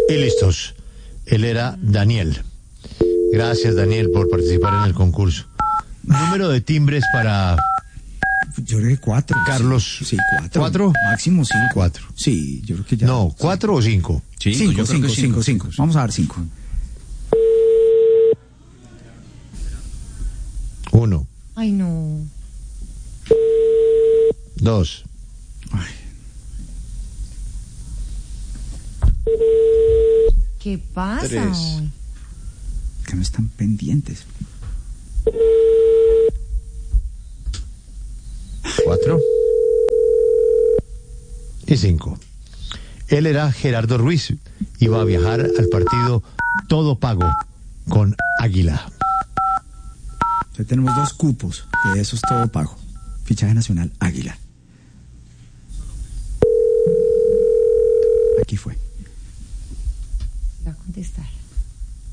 Y listos. Él era Daniel. Gracias, Daniel, por participar en el concurso. Número de timbres para Yo creo que 4. Carlos. Sí, 4. ¿4? Máximo 5. 4. Sí, yo creo que ya. No, 4 o 5. 5. Vamos a dar 5. 1, Ay, no. 2. ¿Qué pasa 3. hoy? Que no están pendientes. 4 y 5. Él era Gerardo Ruiz. Iba a viajar al partido todo pago con Águila. Ya tenemos 2 cupos, que eso es todo pago. Fichaje nacional, Águila. Aquí fue. Va a contestar.